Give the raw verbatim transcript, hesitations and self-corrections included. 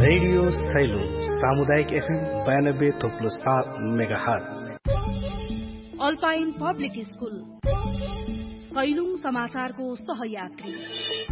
Radio Cello सामुदायिक FM बयानब्बे थोप्लो सात mega hertz. Alpine public school Sailung समाचारको सहयात्री।